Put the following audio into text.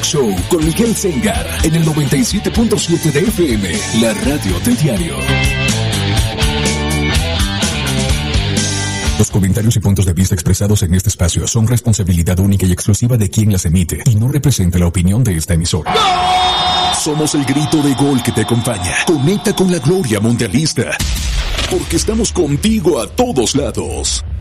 Show con Miguel Sengar en el 97.7 de FM, la radio del diario. Los comentarios y puntos de vista expresados en este espacio son responsabilidad única y exclusiva de quien las emite y no representa la opinión de esta emisora. ¡Gol! Somos el grito de gol que te acompaña. Conecta con la gloria mundialista, porque estamos contigo a todos lados.